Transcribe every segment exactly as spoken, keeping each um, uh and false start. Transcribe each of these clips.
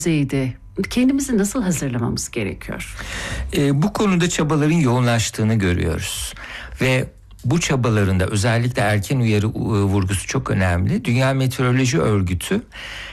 düzeyde kendimizi nasıl hazırlamamız gerekiyor? E, bu konuda çabaların yoğunlaştığını görüyoruz ve bu çabalarında özellikle erken uyarı vurgusu çok önemli. Dünya Meteoroloji Örgütü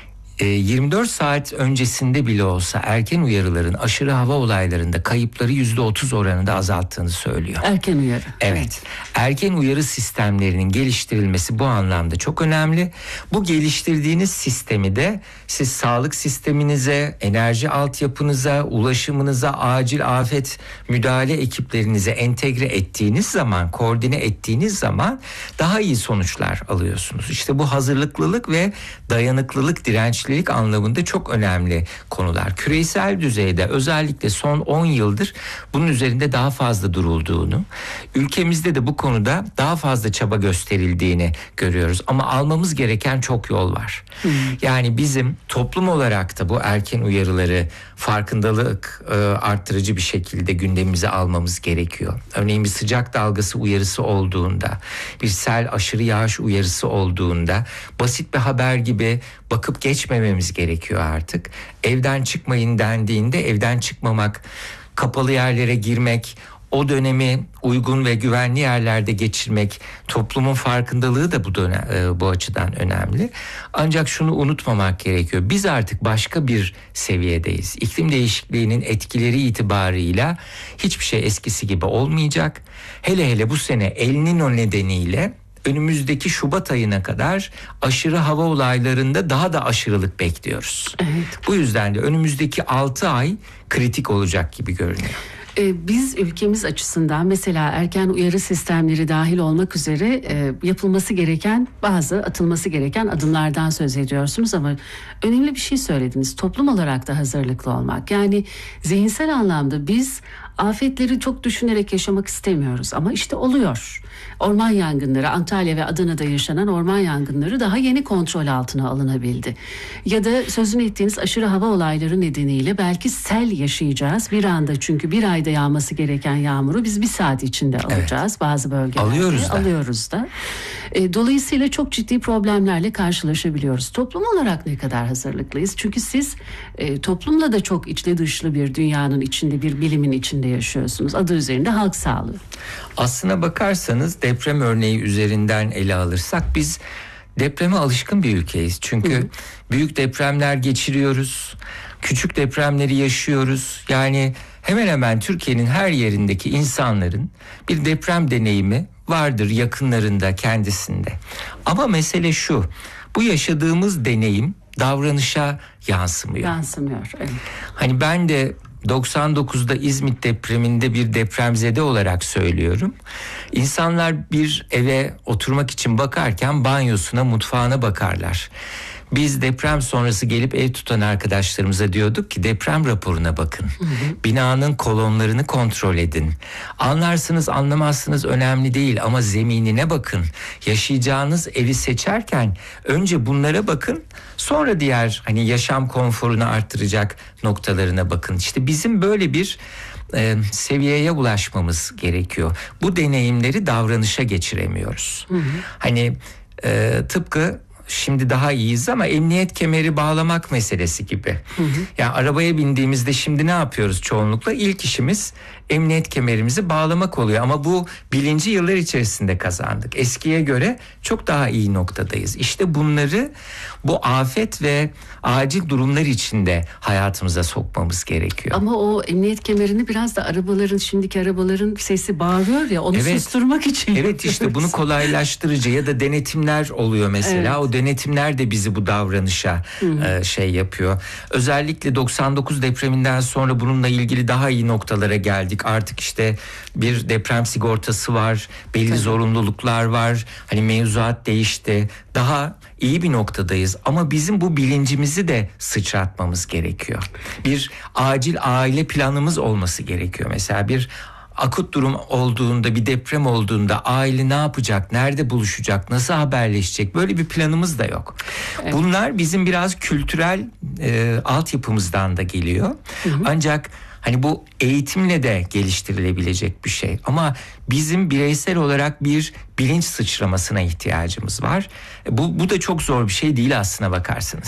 yirmi dört saat öncesinde bile olsa erken uyarıların aşırı hava olaylarında kayıpları yüzde otuz oranında azalttığını söylüyor. Erken uyarı. Evet. Erken uyarı sistemlerinin geliştirilmesi bu anlamda çok önemli. Bu geliştirdiğiniz sistemi de siz sağlık sisteminize, enerji altyapınıza, ulaşımınıza, acil afet müdahale ekiplerinize entegre ettiğiniz zaman, koordine ettiğiniz zaman daha iyi sonuçlar alıyorsunuz. İşte bu hazırlıklılık ve dayanıklılık, dirençlilik anlamında çok önemli konular. Küresel düzeyde özellikle son on yıldır bunun üzerinde daha fazla durulduğunu, ülkemizde de bu konuda daha fazla çaba gösterildiğini görüyoruz. Ama almamız gereken çok yol var. Hmm. Yani bizim toplum olarak da bu erken uyarıları farkındalık e, arttırıcı bir şekilde gündemimize almamız gerekiyor. Örneğin bir sıcak dalgası uyarısı olduğunda, bir sel aşırı yağış uyarısı olduğunda basit bir haber gibi bakıp geçmememiz gerekiyor artık. Evden çıkmayın dendiğinde evden çıkmamak, kapalı yerlere girmek, o dönemi uygun ve güvenli yerlerde geçirmek, toplumun farkındalığı da bu dönem, bu açıdan önemli. Ancak şunu unutmamak gerekiyor. Biz artık başka bir seviyedeyiz. İklim değişikliğinin etkileri itibarıyla hiçbir şey eskisi gibi olmayacak. Hele hele bu sene El Niño nedeniyle önümüzdeki Şubat ayına kadar aşırı hava olaylarında daha da aşırılık bekliyoruz. Evet. Bu yüzden de önümüzdeki altı ay kritik olacak gibi görünüyor. Biz ülkemiz açısından mesela erken uyarı sistemleri dahil olmak üzere e, yapılması gereken bazı atılması gereken adımlardan söz ediyorsunuz ama önemli bir şey söylediniz. Toplum olarak da hazırlıklı olmak. Yani zihinsel anlamda biz afetleri çok düşünerek yaşamak istemiyoruz ama işte oluyor. Orman yangınları, Antalya ve Adana'da yaşanan orman yangınları daha yeni kontrol altına alınabildi. Ya da sözünü ettiğiniz aşırı hava olayları nedeniyle belki sel yaşayacağız bir anda, çünkü bir ayda yağması gereken yağmuru biz bir saat içinde alacağız. Evet. Bazı bölgelerde alıyoruz da. Alıyoruz da. E, dolayısıyla çok ciddi problemlerle karşılaşabiliyoruz. Toplum olarak ne kadar hazırlıklıyız? Çünkü siz e, toplumla da çok içli dışlı bir dünyanın içinde, bir bilimin içinde yaşıyorsunuz. Adı üzerinde halk sağlığı. Aslına bakarsanız deprem örneği üzerinden ele alırsak biz depreme alışkın bir ülkeyiz. Çünkü hı hı. büyük depremler geçiriyoruz. Küçük depremleri yaşıyoruz. Yani hemen hemen Türkiye'nin her yerindeki insanların bir deprem deneyimi vardır yakınlarında, kendisinde. Ama mesele şu: bu yaşadığımız deneyim davranışa yansımıyor. Yansımıyor, evet. Hani ben de doksan dokuzda İzmit depreminde bir depremzede olarak söylüyorum. İnsanlar bir eve oturmak için bakarken banyosuna, mutfağına bakarlar. Biz deprem sonrası gelip ev tutan arkadaşlarımıza diyorduk ki deprem raporuna bakın. Hı hı. Binanın kolonlarını kontrol edin. Anlarsınız anlamazsınız önemli değil ama zeminine bakın. Yaşayacağınız evi seçerken önce bunlara bakın. Sonra diğer hani yaşam konforunu arttıracak noktalarına bakın. İşte bizim böyle bir e, seviyeye ulaşmamız gerekiyor. Bu deneyimleri davranışa geçiremiyoruz. Hı hı. Hani e, tıpkı şimdi daha iyiyiz ama emniyet kemeri bağlamak meselesi gibi. Hı hı. Yani arabaya bindiğimizde şimdi ne yapıyoruz çoğunlukla? İlk işimiz emniyet kemerimizi bağlamak oluyor. Ama bu bilinci yıllar içerisinde kazandık. Eskiye göre çok daha iyi noktadayız. İşte bunları bu afet ve acil durumlar içinde hayatımıza sokmamız gerekiyor. Ama o emniyet kemerini biraz da arabaların, şimdiki arabaların sesi bağırıyor ya, onu evet. susturmak için. Evet yapıyoruz. İşte bunu kolaylaştırıcı ya da denetimler oluyor mesela. Evet. O denetimler de bizi bu davranışa e, şey yapıyor. Özellikle doksan dokuz depreminden sonra bununla ilgili daha iyi noktalara geldik. Artık işte bir deprem sigortası var, belli Tabii. zorunluluklar var. Hani mevzuat değişti. Daha iyi bir noktadayız ama bizim bu bilincimizi de sıçratmamız gerekiyor. Bir acil aile planımız olması gerekiyor. Mesela bir akut durum olduğunda, bir deprem olduğunda aile ne yapacak, nerede buluşacak, nasıl haberleşecek, böyle bir planımız da yok. Evet. Bunlar bizim biraz kültürel e, altyapımızdan da geliyor. Hı hı. Ancak hani bu eğitimle de geliştirilebilecek bir şey. Ama bizim bireysel olarak bir bilinç sıçramasına ihtiyacımız var. Bu, bu da çok zor bir şey değil aslına bakarsanız.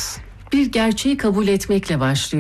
bir gerçeği kabul etmekle başlıyor.